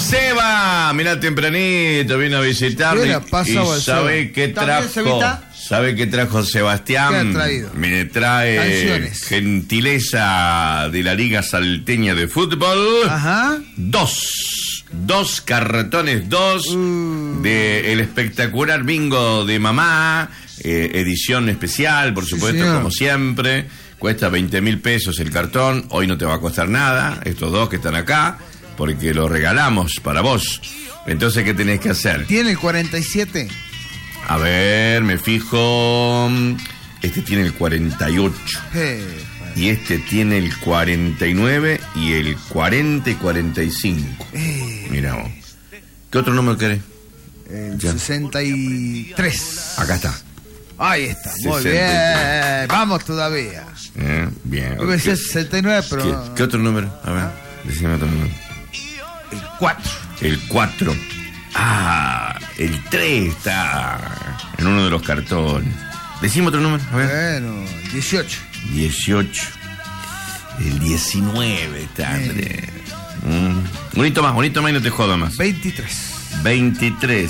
Seba, mira, tempranito vino a visitarme y ¿sabe qué trajo? ¿Sabe qué trajo Sebastián? ¿Qué ha traído? Me trae canciones. Gentileza de la Liga Salteña de Fútbol. Ajá. Dos cartones, de el espectacular bingo de mamá, edición especial, por supuesto, señor. como siempre. Cuesta 20.000 pesos el cartón. Hoy no te va a costar nada, estos dos que están acá, porque lo regalamos para vos. Entonces, ¿qué tenés que hacer? ¿Tiene el 47? A ver, me fijo. Este tiene el 48. Y este tiene el 49 y el 40 y 45. Mira vos. ¿Qué otro número querés? El 63. Acá está. Ahí está, muy 63. bien. Vamos todavía. Bien. Yo decía 69, pero... ¿Qué otro número? A ver, decime otro número. El 4. El 4. El 3 está en uno de los cartones. Decime otro número, a ver. Bueno, 18. 18. El 19 está, Andrés. Bonito más y no te jodo más. 23. 23.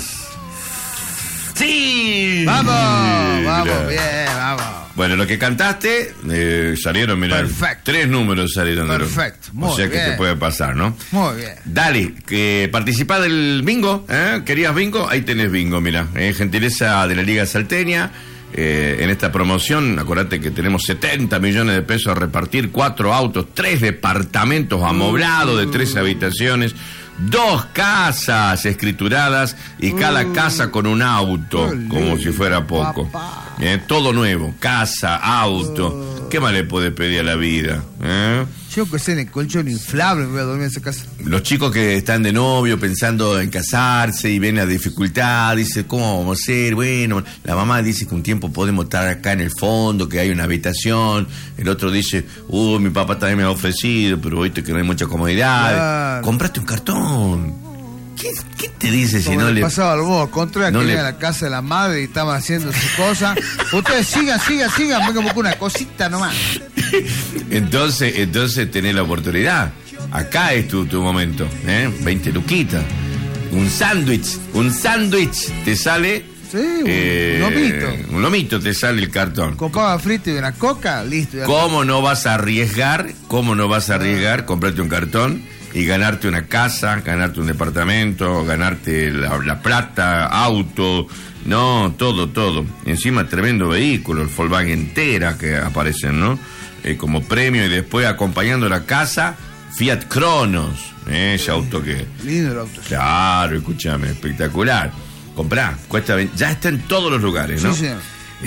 ¡Sí! Vamos, bien, vamos. Bueno, lo que cantaste salieron, mirá. Perfecto. 3 números salieron. Perfecto, muy o sea bien. que te puede pasar, ¿no? Muy bien. Dale, que participá del bingo, ¿eh? ¿Querías bingo? Ahí tenés bingo, mira. Gentileza de la Liga Salteña. En esta promoción, acordate que tenemos 70 millones de pesos a repartir, 4 autos, 3 departamentos amoblados de 3 habitaciones, 2 casas escrituradas y cada casa con un auto, como si fuera poco. Todo nuevo, casa, auto. ¿Qué más le puede pedir a la vida? Yo que sé, en el colchón inflable me voy a dormir en esa casa. Los chicos que están de novio pensando en casarse y ven la dificultad, dicen, ¿cómo vamos a hacer? Bueno, la mamá dice que un tiempo podemos estar acá en el fondo, que hay una habitación. El otro dice, mi papá también me ha ofrecido, pero viste que no hay mucha comodidad. Claro. Compraste un cartón. ¿Qué te dice si Como no le... pasaba al vos, contra no que le- iba a la casa de la madre y estaban haciendo sus cosas. Ustedes sigan, vengan buscar una cosita nomás. Entonces tenés la oportunidad. Acá es tu momento, 20 luquitas. Un sándwich te sale. Sí, un lomito. Un lomito te sale el cartón. Con pava frita y una coca, listo. ya. ¿Cómo no vas a arriesgar? Comprarte un cartón y ganarte una casa, ganarte un departamento, ganarte la plata, auto, no, todo. Encima tremendo vehículo, el Volkswagen entera que aparecen, ¿no? Como premio, y después acompañando la casa, Fiat Cronos, ese auto que... Lindo el auto. Claro, escúchame, espectacular. Comprá, cuesta 20, ya está en todos los lugares, ¿no? Sí, señor.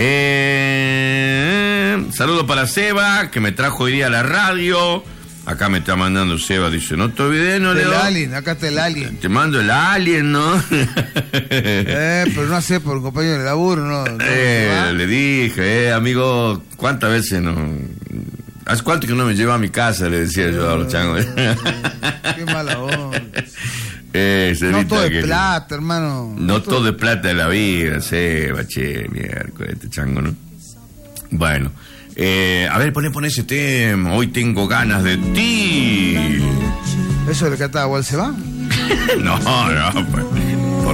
Saludo para Seba, que me trajo hoy día a la radio. Acá me está mandando Seba, dice, no te olvides, no le El doy. alien, acá está el alien. Te mando el alien, ¿no? Pero no sé, por compañero de laburo, no. Le dije, amigo, ¿cuántas veces no? ¿Hace cuánto que no me lleva a mi casa? Le decía yo a los changos. Qué mala onda. Cevita, No todo que- es plata, hermano. No todo es plata de la vida, Seba, miércoles, este chango, ¿no? Bueno, a ver, poné ese tema. Hoy tengo ganas de ti. ¿Eso es lo que cantaba Walt se va? No, pues.